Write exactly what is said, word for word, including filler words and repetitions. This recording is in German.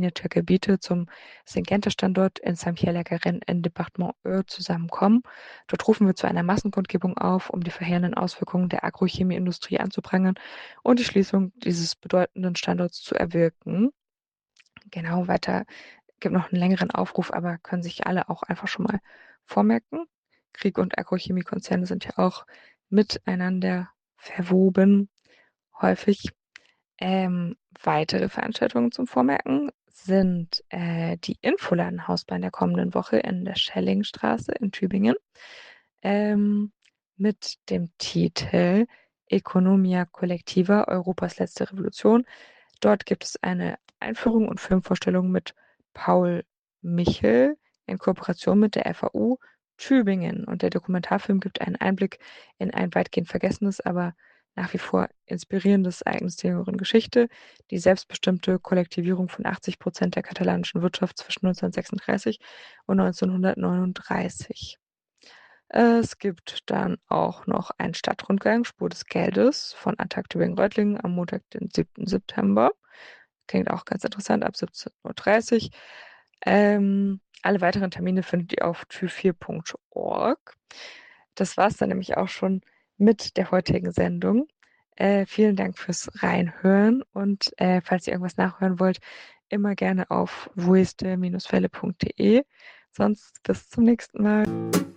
miniature Gebiete zum Syngenta-Standort in Saint-Pierre-la-Garenne im Departement Eure zusammenkommen. Dort rufen wir zu einer Massenkundgebung auf, um die verheerenden Auswirkungen der Agrochemieindustrie anzuprangern und die Schließung dieses bedeutenden Standorts zu erwirken. Genau, weiter gibt noch einen längeren Aufruf, aber können sich alle auch einfach schon mal vormerken. Krieg und Agrochemiekonzerne sind ja auch miteinander verwoben, häufig. Ähm, weitere Veranstaltungen zum Vormerken sind äh, die Infoladen-Hausbar in der kommenden Woche in der Schellingstraße in Tübingen ähm, mit dem Titel Economia Collectiva, Europas letzte Revolution. Dort gibt es eine Einführung und Filmvorstellung mit Paul Michel in Kooperation mit der F A U Tübingen. Und der Dokumentarfilm gibt einen Einblick in ein weitgehend vergessenes, aber nach wie vor inspirierendes Ereignis der jüngeren Geschichte, die selbstbestimmte Kollektivierung von achtzig Prozent der katalanischen Wirtschaft zwischen neunzehnhundertsechsunddreißig und neunzehnhundertneununddreißig. Es gibt dann auch noch einen Stadtrundgang Spur des Geldes von Attac Tübingen-Reutlingen am Montag, den siebten September. Klingt auch ganz interessant, ab siebzehn Uhr dreißig. Ähm, alle weiteren Termine findet ihr auf tü vier punkt org. Das war es dann nämlich auch schon mit der heutigen Sendung. Äh, vielen Dank fürs Reinhören und äh, falls ihr irgendwas nachhören wollt, immer gerne auf voeste Bindestrich fälle punkt de. Sonst bis zum nächsten Mal.